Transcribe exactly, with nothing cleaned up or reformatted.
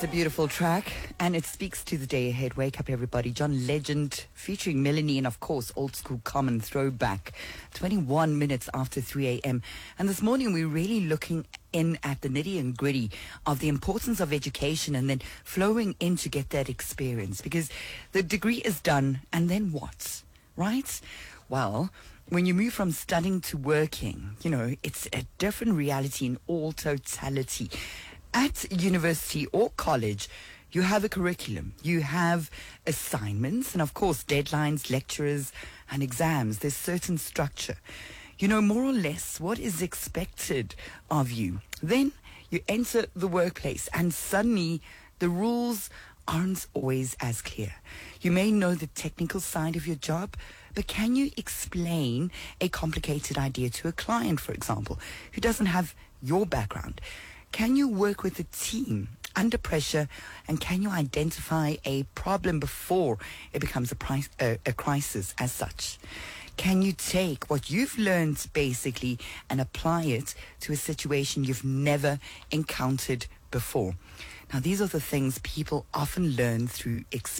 a beautiful track, and it speaks to the day ahead. Wake up, everybody. John Legend featuring Melanie, and of course, Old School Common Throwback. twenty-one minutes after three a.m. And this morning, we're really looking in at the nitty and gritty of the importance of education and then flowing in to get that experience. Because the degree is done, and then what? Right? Well, when you move from studying to working, you know, it's a different reality in all totality. At university or college, you have a curriculum, you have assignments, and of course deadlines, lecturers, and exams. There's certain structure. You know more or less what is expected of you. Then you enter the workplace, and suddenly the rules aren't always as clear. You may know the technical side of your job, but can you explain a complicated idea to a client, for example, who doesn't have your background? Can you work with a team under pressure, and can you identify a problem before it becomes a, price, uh, a crisis as such? Can you take what you've learned basically and apply it to a situation you've never encountered before? Now, these are the things people often learn through experience.